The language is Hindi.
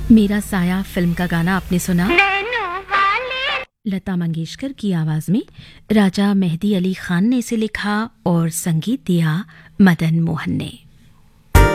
मेरा साया फिल्म का गाना आपने सुना लता मंगेशकर की आवाज में। राजा मेहदी अली खान ने इसे लिखा और संगीत दिया मदन मोहन ने।